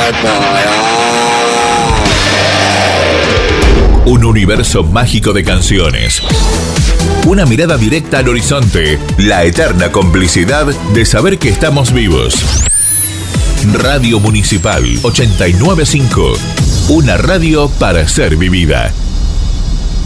Un universo mágico de canciones. Una mirada directa al horizonte. La eterna complicidad de saber que estamos vivos. Radio Municipal 895. Una radio para ser vivida.